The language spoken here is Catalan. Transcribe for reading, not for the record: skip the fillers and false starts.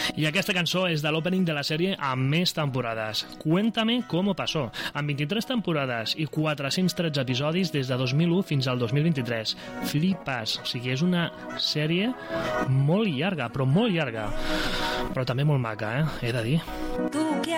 I aquesta cançó és de l'opening de la sèrie amb més temporades. Cuéntame cómo pasó, amb 23 temporades i 413 episodis des de 2001 fins al 2023. Flipes, o sigui, és una sèrie molt llarga, però molt llarga, però també molt maca, he de dir.